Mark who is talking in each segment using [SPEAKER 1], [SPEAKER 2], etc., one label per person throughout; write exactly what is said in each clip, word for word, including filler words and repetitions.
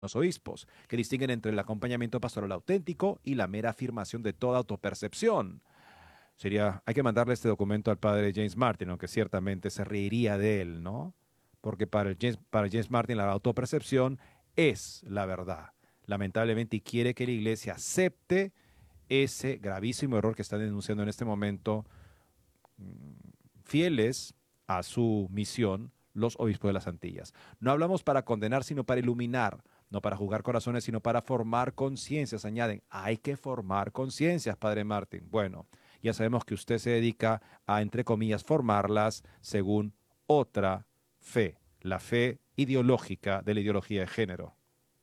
[SPEAKER 1] los obispos, que distinguen entre el acompañamiento pastoral auténtico y la mera afirmación de toda autopercepción. Sería, hay que mandarle este documento al padre James Martin, aunque ciertamente se reiría de él, ¿no? Porque para el James, para James Martin la autopercepción es la verdad, lamentablemente, y quiere que la iglesia acepte ese gravísimo error que están denunciando en este momento, fieles a su misión, los obispos de las Antillas. No hablamos para condenar, sino para iluminar, no para juzgar corazones, sino para formar conciencias, añaden. Hay que formar conciencias, padre Martín. Bueno, ya sabemos que usted se dedica a, entre comillas, formarlas según otra fe, la fe ideológica de la ideología de género.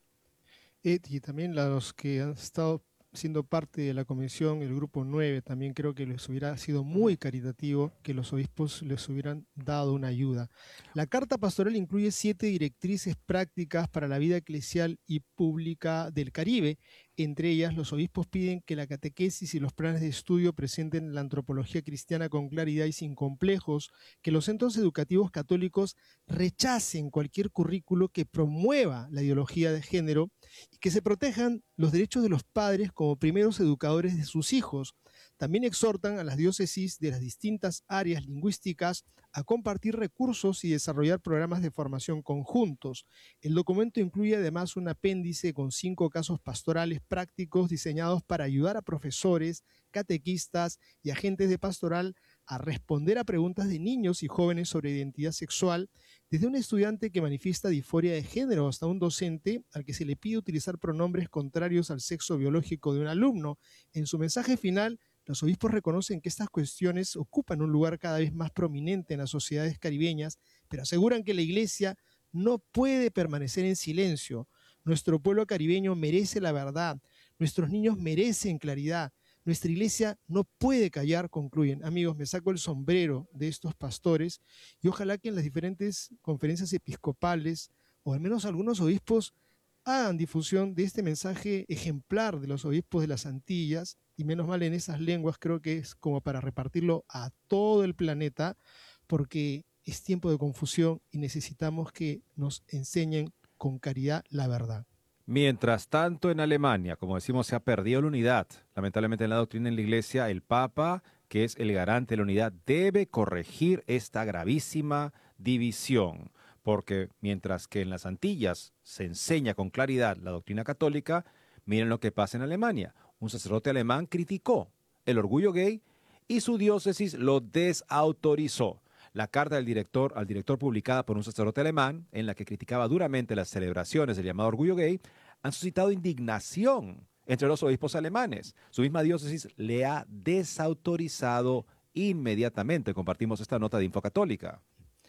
[SPEAKER 2] Eh, y también los que han estado siendo parte de la comisión, el grupo nueve, también creo que les hubiera sido muy caritativo que los obispos les hubieran dado una ayuda. La carta pastoral incluye siete directrices prácticas para la vida eclesial y pública del Caribe. Entre ellas, los obispos piden que la catequesis y los planes de estudio presenten la antropología cristiana con claridad y sin complejos, que los centros educativos católicos rechacen cualquier currículo que promueva la ideología de género y que se protejan los derechos de los padres como primeros educadores de sus hijos. También exhortan a las diócesis de las distintas áreas lingüísticas a compartir recursos y desarrollar programas de formación conjuntos. El documento incluye además un apéndice con cinco casos pastorales prácticos diseñados para ayudar a profesores, catequistas y agentes de pastoral a responder a preguntas de niños y jóvenes sobre identidad sexual, desde un estudiante que manifiesta disforia de género hasta un docente al que se le pide utilizar pronombres contrarios al sexo biológico de un alumno. En su mensaje final, los obispos reconocen que estas cuestiones ocupan un lugar cada vez más prominente en las sociedades caribeñas, pero aseguran que la Iglesia no puede permanecer en silencio. Nuestro pueblo caribeño merece la verdad, nuestros niños merecen claridad, nuestra Iglesia no puede callar, concluyen. Amigos, me saco el sombrero de estos pastores y ojalá que en las diferentes conferencias episcopales, o al menos algunos obispos, hagan difusión de este mensaje ejemplar de los obispos de las Antillas, y menos mal en esas lenguas, creo que es como para repartirlo a todo el planeta, porque es tiempo de confusión y necesitamos que nos enseñen con caridad la verdad.
[SPEAKER 1] Mientras tanto, en Alemania, como decimos, se ha perdido la unidad. Lamentablemente en la doctrina en la Iglesia, el Papa, que es el garante de la unidad, debe corregir esta gravísima división. Porque mientras que en las Antillas se enseña con claridad la doctrina católica, miren lo que pasa en Alemania. Un sacerdote alemán criticó el orgullo gay y su diócesis lo desautorizó. La carta del director al director publicada por un sacerdote alemán, en la que criticaba duramente las celebraciones del llamado orgullo gay, han suscitado indignación entre los obispos alemanes. Su misma diócesis le ha desautorizado inmediatamente. Compartimos esta nota de Infocatólica.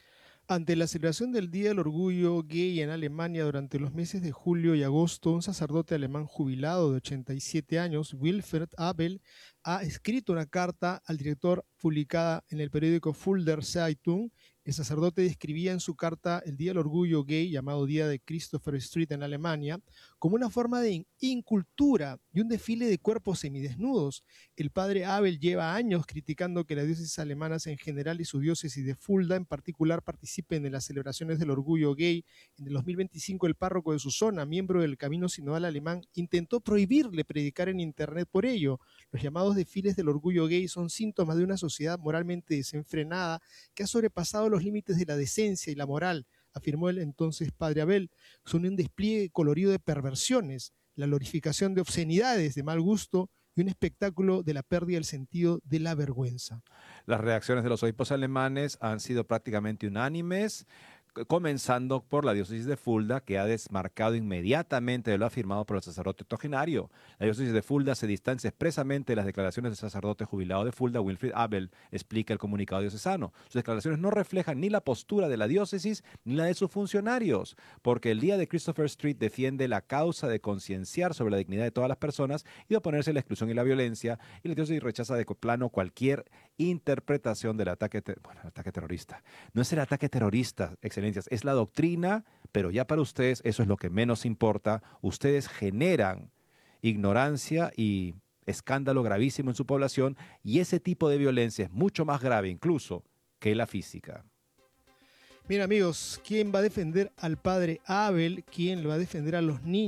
[SPEAKER 2] Ante la celebración del Día del Orgullo Gay en Alemania durante los meses de julio y agosto, un sacerdote alemán jubilado de ochenta y siete años, Wilfried Abel, ha escrito una carta al director publicada en el periódico Fulda Zeitung. El sacerdote describía en su carta el Día del Orgullo Gay, llamado Día de Christopher Street en Alemania, como una forma de incultura y un desfile de cuerpos semidesnudos. El padre Abel lleva años criticando que las diócesis alemanas en general y su diócesis de Fulda en particular participen en las celebraciones del orgullo gay. En el dos mil veinticinco, el párroco de su zona, miembro del Camino Sinodal Alemán, intentó prohibirle predicar en internet por ello. Los llamados desfiles del orgullo gay son síntomas de una sociedad moralmente desenfrenada que ha sobrepasado los límites de la decencia y la moral, afirmó el entonces padre Abel. Son un despliegue colorido de perversiones, la glorificación de obscenidades de mal gusto y un espectáculo de la pérdida del sentido de la vergüenza.
[SPEAKER 1] Las reacciones de los obispos alemanes han sido prácticamente unánimes, comenzando por la diócesis de Fulda, que ha desmarcado inmediatamente de lo afirmado por el sacerdote octogenario. La diócesis de Fulda se distancia expresamente de las declaraciones del sacerdote jubilado de Fulda, Wilfried Abel, explica el comunicado diocesano. Sus declaraciones no reflejan ni la postura de la diócesis ni la de sus funcionarios, porque el Día de Christopher Street defiende la causa de concienciar sobre la dignidad de todas las personas y de oponerse a la exclusión y la violencia, y la diócesis rechaza de plano cualquier interpretación del ataque, te bueno, ataque terrorista. No es el ataque terrorista, excelencias, es la doctrina, pero ya para ustedes eso es lo que menos importa. Ustedes generan ignorancia y escándalo gravísimo en su población, y ese tipo de violencia es mucho más grave incluso que la física.
[SPEAKER 2] Mira, amigos, ¿quién va a defender al padre Abel? ¿Quién le va a defender a los niños?